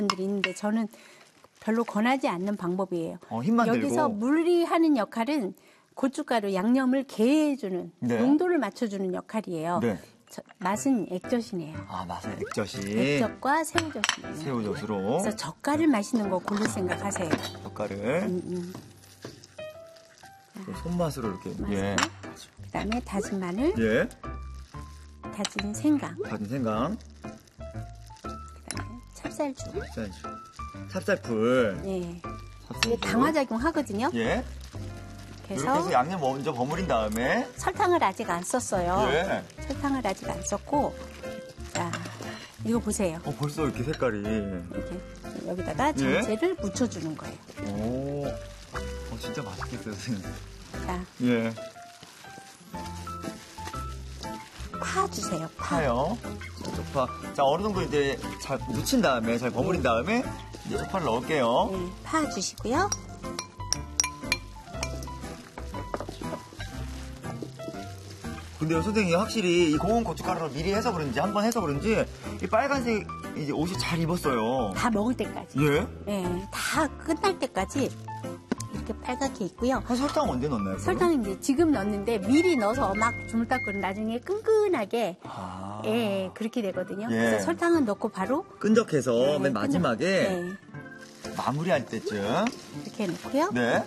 분들이 있는데 저는 별로 권하지 않는 방법이에요. 힘만 여기서 들고. 물이 하는 역할은 고춧가루 양념을 개해주는 네. 농도를 맞춰주는 역할이에요. 네. 맛은 액젓이네요. 맛은 액젓이. 액젓과 새우젓이네요. 새우젓으로. 그래서 젓갈을 맛있는 거 고를 생각하세요. 젓갈을. 손맛으로 이렇게. 예. 그다음에 다진 마늘, 예. 다진 생강, 다진 생강. 그다음에 찹쌀죽. 찹쌀풀. 네. 찹쌀풀. 이게 당화작용 하거든요. 예. 이렇게 해서 그래서 양념 먼저 버무린 다음에. 설탕을 아직 안 썼어요. 예. 설탕을 아직 안 썼고, 자, 이거 보세요. 벌써 이렇게 색깔이. 이렇게 여기다가 전체를 묻혀주는 거예요. 오. 진짜 맛있겠어요, 선생님. 자, 예. 파 주세요. 파요. 쪽파. 자, 어느 정도 이제 잘 묻힌 다음에, 잘 버무린 다음에, 이제 쪽파를 넣을게요. 네, 파 주시고요. 근데요, 선생님, 확실히 이 고운 고춧가루를 미리 해서 그런지, 한 번 해서 그런지, 이 빨간색 이제 옷이 잘 입었어요. 다 먹을 때까지. 예? 네, 다 끝날 때까지 이렇게 빨갛게 있고요. 설탕 언제 넣나요? 설탕은 이제 지금 넣는데 미리 넣어서 막 주물럭거리면 나중에 끈끈하게 예, 그렇게 되거든요. 예. 그래서 설탕은 넣고 바로 끈적해서 맨 마지막에 네, 마무리할 때쯤. 이렇게 넣고요. 네.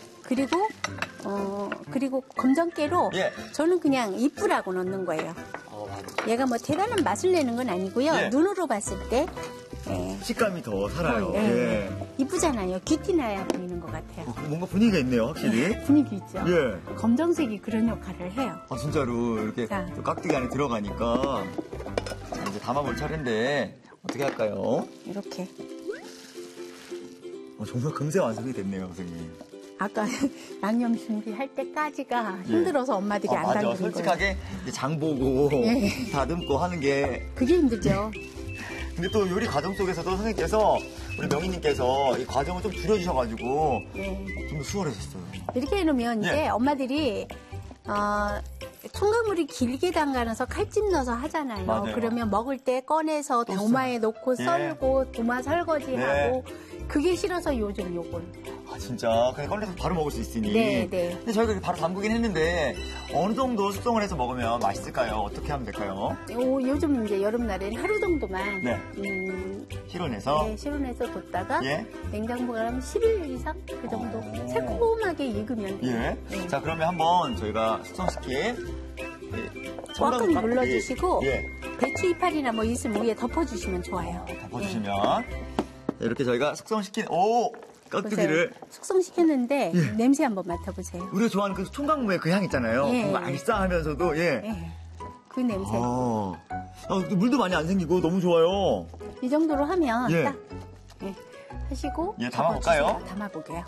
그리고 검정깨로 예. 저는 그냥 이쁘라고 넣는 거예요. 맞아. 얘가 뭐 대단한 맛을 내는 건 아니고요. 예. 눈으로 봤을 때 식감이 더 살아요. 이쁘잖아요. 귀티 나야 보이는 것 같아요. 뭔가 분위기가 있네요, 확실히. 분위기 있죠. 예. 검정색이 그런 역할을 해요. 진짜로 이렇게 자. 또 깍두기 안에 들어가니까. 자, 이제 담아볼 차례인데 어떻게 할까요? 이렇게. 정말 금세 완성이 됐네요, 선생님. 아까 양념 준비할 때까지가 힘들어서 엄마들이 안 맞아. 담그는 솔직하게 이제 장 보고 예. 다듬고 하는 게. 그게 힘들죠. 근데 또 요리 과정 속에서도 선생님께서 우리 명희님께서 이 과정을 좀 줄여주셔가지고 좀 더 수월해졌어요. 이렇게 해놓으면 이제 엄마들이 총각물이 길게 담가놔서 칼집 넣어서 하잖아요. 맞아요. 그러면 먹을 때 꺼내서 도마에 놓고 썰고 도마 설거지하고 그게 싫어서 요즘 요걸. 진짜 그냥 꺼내서 바로 먹을 수 있으니. 네. 근데 저희가 이렇게 바로 담그긴 했는데 어느 정도 숙성을 해서 먹으면 맛있을까요? 어떻게 하면 될까요? 요즘 이제 여름날엔 하루 정도만 실온에서? 네, 실온에서 뒀다가 예. 냉장고에 하면 10일 이상 그 정도 새콤하게 익으면 돼요. 예. 네. 자, 그러면 한번 저희가 숙성시킨 꽉꽉 눌러주시고 예. 배추 이파리나 뭐 있으면 위에 덮어주시면 좋아요. 덮어주시면 이렇게 저희가 숙성시킨 깍두기를 숙성시켰는데 냄새 한번 맡아보세요. 우리가 좋아하는 그 총각무의 그 향 있잖아요. 뭔가 알싸하면서도 그 냄새. 물도 많이 안 생기고 너무 좋아요. 이 정도로 하면 딱 하시고 담아볼까요? 담아보게요.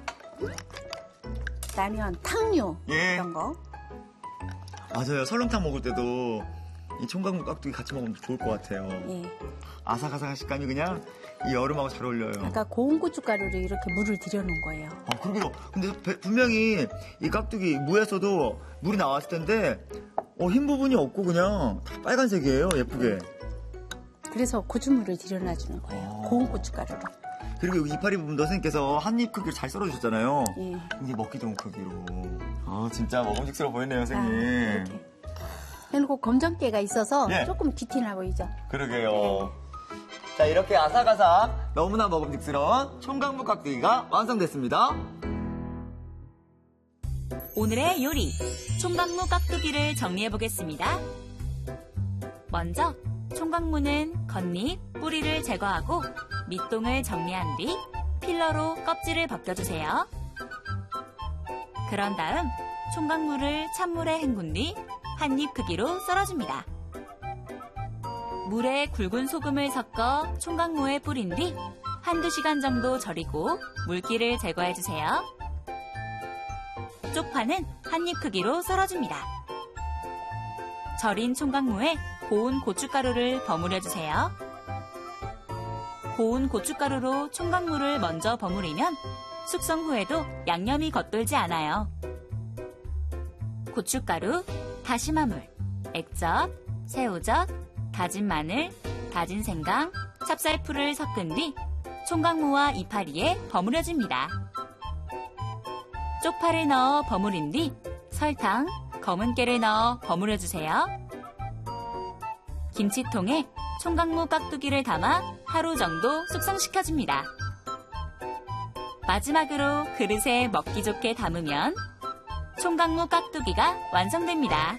라면, 탕류 이런 거. 맞아요. 설렁탕 먹을 때도 이 총각무 깍두기 같이 먹으면 좋을 것 같아요. 아삭아삭한 식감이 그냥 이 여름하고 잘 어울려요. 아까 고운 고춧가루를 이렇게 물을 들여놓은 거예요. 그러게요. 근데 분명히 이 깍두기 무에서도 물이 나왔을 텐데 흰 부분이 없고 그냥 다 빨간색이에요. 예쁘게. 그래서 고추물을 들여놔주는 거예요. 고운 고춧가루로. 그리고 여기 이파리 부분도 선생님께서 한 입 크기로 잘 썰어주셨잖아요. 굉장히 먹기 좋은 크기로. 진짜 먹음직스러워 보이네요, 선생님. 이렇게. 그리고 검정깨가 있어서 조금 귀티나 보이죠? 그러게요. 자, 이렇게 아삭아삭 너무나 먹음직스러운 총각무 깍두기가 완성됐습니다. 오늘의 요리, 총각무 깍두기를 정리해보겠습니다. 먼저 총각무는 겉잎, 뿌리를 제거하고 밑동을 정리한 뒤 필러로 껍질을 벗겨주세요. 그런 다음 총각무를 찬물에 헹군 뒤 한 입 크기로 썰어줍니다. 물에 굵은 소금을 섞어 총각무에 뿌린 뒤 한두 시간 정도 절이고 물기를 제거해주세요. 쪽파는 한 입 크기로 썰어줍니다. 절인 총각무에 고운 고춧가루를 버무려주세요. 고운 고춧가루로 총각무를 먼저 버무리면 숙성 후에도 양념이 겉돌지 않아요. 고춧가루, 다시마물, 액젓, 새우젓, 다진 마늘, 다진 생강, 찹쌀풀을 섞은 뒤 총각무와 이파리에 버무려집니다. 쪽파를 넣어 버무린 뒤 설탕, 검은 깨를 넣어 버무려주세요. 김치통에 총각무 깍두기를 담아 하루 정도 숙성시켜줍니다. 마지막으로 그릇에 먹기 좋게 담으면 총각무 깍두기가 완성됩니다.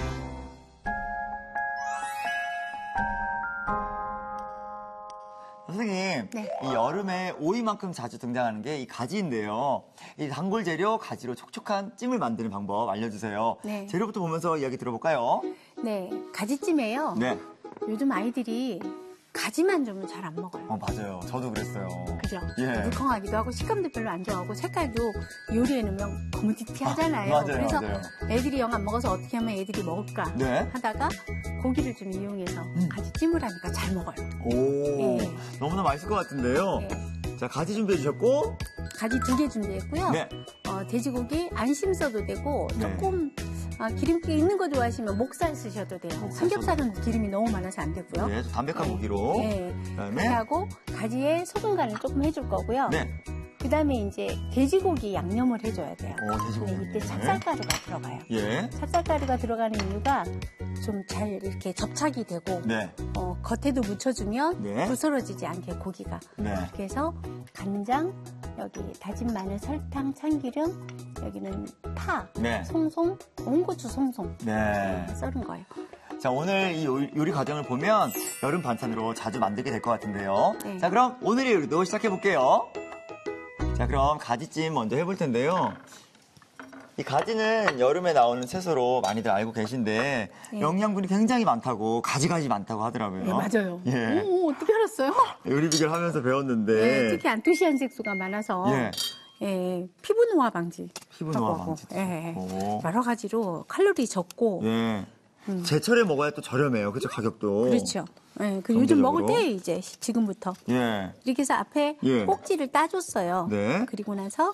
선생님, 네. 이 여름에 오이만큼 자주 등장하는 게 이 가지인데요. 이 단골 재료 가지로 촉촉한 찜을 만드는 방법 알려주세요. 네. 재료부터 보면서 이야기 들어볼까요? 네, 가지찜이에요. 네. 요즘 아이들이 가지만 주면 잘 안 먹어요. 맞아요. 저도 그랬어요. 그죠? 예. 물컹하기도 하고 식감도 별로 안 좋아하고 색깔도 요리해 놓으면 거무튀튀하잖아요. 맞아요, 그래서 맞아요. 애들이 영 안 먹어서 어떻게 하면 애들이 먹을까 네. 하다가 고기를 좀 이용해서 가지찜을 하니까 잘 먹어요. 오, 예. 너무나 맛있을 것 같은데요. 예. 자, 가지 준비해 주셨고 가지 2개 준비했고요. 네. 돼지고기 안심 써도 되고 조금 기름기 있는 거 좋아하시면 목살 쓰셔도 돼요. 삼겹살은 기름이 너무 많아서 안 되고요. 네, 담백한 고기로. 네. 그다음에 하고 가지에 소금 간을 조금 해줄 거고요. 네. 그다음에 이제 돼지고기 양념을 해줘야 돼요. 돼지고기. 네, 이때 찹쌀가루가 들어가요. 예. 찹쌀가루가 들어가는 이유가 좀 잘 이렇게 접착이 되고 네. 겉에도 묻혀주면 네. 부스러지지 않게 고기가. 네. 그래서 간장, 여기 다진 마늘, 설탕, 참기름, 여기는 파, 네. 송송, 홍고추 송송 네. 썰은 거예요. 자, 오늘 이 요리 과정을 보면 여름 반찬으로 자주 만들게 될 것 같은데요. 네. 자, 그럼 오늘의 요리도 시작해 볼게요. 자, 그럼 가지찜 먼저 해볼 텐데요. 이 가지는 여름에 나오는 채소로 많이들 알고 계신데 네. 영양분이 굉장히 많다고 가지 많다고 하더라고요. 네, 맞아요. 예. 오, 어떻게 알았어요? 요리 비결 하면서 배웠는데 네, 특히 안토시아닌 색소가 많아서 예. 예, 피부 노화 방지. 피부 노화 방지. 예, 여러 가지로 칼로리 적고. 예. 제철에 먹어야 또 저렴해요. 그렇죠? 가격도. 그렇죠. 예, 그 요즘 먹을 때 이제 지금부터. 예. 이렇게 해서 앞에 꼭지를 따줬어요. 네. 그리고 나서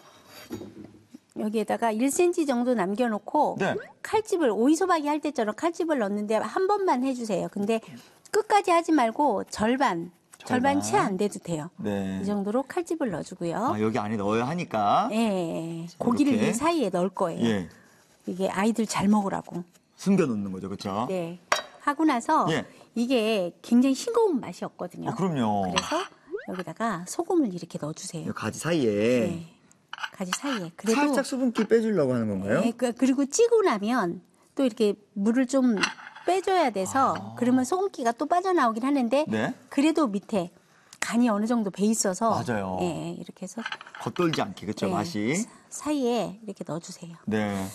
여기에다가 1cm 정도 남겨놓고 네. 칼집을 오이소박이 할 때처럼 칼집을 넣는데 한 번만 해주세요. 근데 끝까지 하지 말고 절반 채 안 돼도 돼요. 네. 이 정도로 칼집을 넣어주고요. 여기 안에 넣어야 하니까. 네. 고기를 이 사이에 넣을 거예요. 예. 이게 아이들 잘 먹으라고. 숨겨놓는 거죠, 그렇죠? 네. 하고 나서 이게 굉장히 싱거운 맛이 없거든요. 그럼요. 그래서 여기다가 소금을 이렇게 넣어주세요. 가지 사이에. 네. 가지 사이에. 그래도 살짝 수분기 빼주려고 하는 건가요? 네, 그리고 찌고 나면 또 이렇게 물을 좀 빼줘야 돼서 그러면 소금기가 또 빠져나오긴 하는데 네? 그래도 밑에 간이 어느 정도 배 있어서 맞아요. 네, 이렇게 해서 겉돌지 않게 그렇죠, 네, 맛이. 사이에 이렇게 넣어주세요. 네.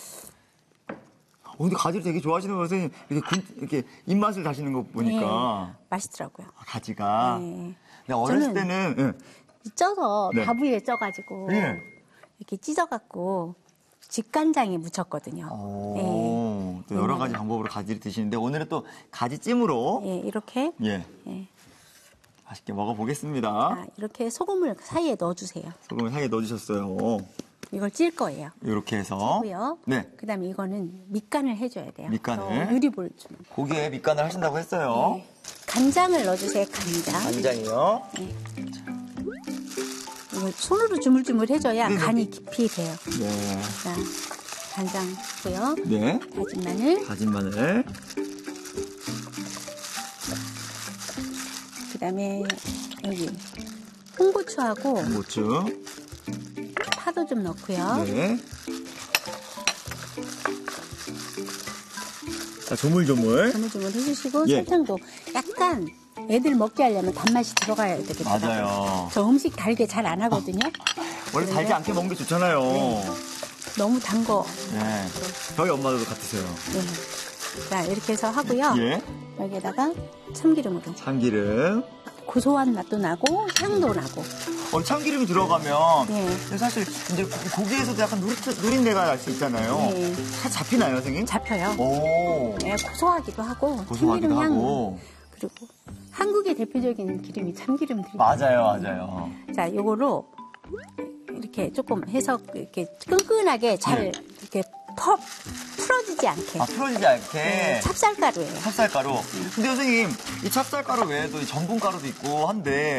근데 가지를 되게 좋아하시는 거 선생님 이렇게 입맛을 다시는 거 보니까 맛있더라고요. 가지가. 네. 근데 어렸을 때는 쪄서 밥 위에 쪄가지고 이렇게 찢어갖고 직간장에 묻혔거든요. 또 여러 가지 방법으로 가지를 드시는데 오늘은 또 가지찜으로 이렇게 맛있게 먹어보겠습니다. 이렇게 소금을 사이에 넣어주세요. 소금을 사이에 넣어주셨어요. 이걸 찔 거예요. 이렇게 해서. 찌고요. 네. 그다음에 이거는 밑간을 해줘야 돼요. 밑간을. 유리볼 좀. 고기에 밑간을 하신다고 했어요. 네. 간장을 넣어주세요. 간장. 간장이요. 네. 이걸 손으로 주물주물 해줘야 간이 깊이 배요. 네. 자, 간장 넣고요. 네. 다진 마늘. 다진 마늘. 그다음에 여기 홍고추하고 홍고추. 파도 좀 넣고요. 네. 자, 조물조물. 조물조물 해주시고 설탕도 약간 애들 먹게 하려면 단맛이 들어가야 되겠더라고요. 맞아요. 저 음식 달게 잘 안 하거든요. 원래 달지 않게 먹는 게 좋잖아요. 네. 너무 단 거. 네. 저희 엄마도 같으세요. 네. 자, 이렇게 해서 하고요. 여기에다가 참기름으로. 참기름. 고소한 맛도 나고 향도 나고. 참기름이 들어가면 사실 이제 고기에서도 약간 누린내가 날 수 있잖아요. 다 잡히나요, 선생님? 잡혀요. 오. 네, 고소하기도 하고 참기름 향. 그리고 한국의 대표적인 기름이 참기름들이. 맞아요. 자, 요거로 이렇게 조금 해서 이렇게 끈끈하게 잘 이렇게 풀어지지 않게. 풀어지지 않게. 네, 찹쌀가루예요. 찹쌀가루. 근데 선생님, 이 찹쌀가루 외에도 전분가루도 있고 한데